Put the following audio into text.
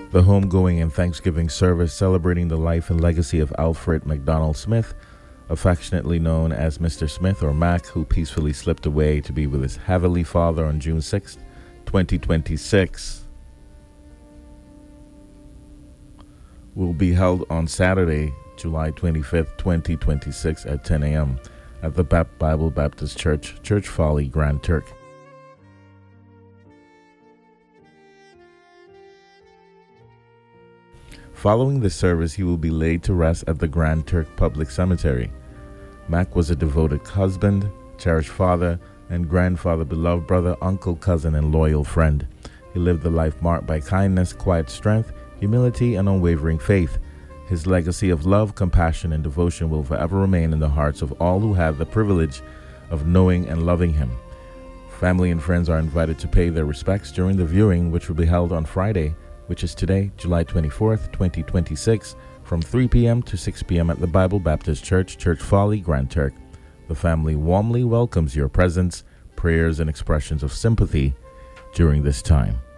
The homegoing and Thanksgiving service celebrating the life and legacy of Alfred McDonald Smith, affectionately known as Mr. Smith or Mac, who peacefully slipped away to be with his Heavenly Father on June 6, 2026, will be held on Saturday, July 25th, 2026 at 10 a.m. at the Bible Baptist Church, Church Folly, Grand Turk. Following the service, he will be laid to rest at the Grand Turk Public Cemetery. Mac was a devoted husband, cherished father, and grandfather, beloved brother, uncle, cousin, and loyal friend. He lived a life marked by kindness, quiet strength, humility, and unwavering faith. His legacy of love, compassion, and devotion will forever remain in the hearts of all who have the privilege of knowing and loving him. Family and friends are invited to pay their respects during the viewing, which will be held on Friday, which is today, July 24th, 2026, from 3 p.m. to 6 p.m. at the Bible Baptist Church, Church Folly, Grand Turk. The family warmly welcomes your presence, prayers, and expressions of sympathy during this time.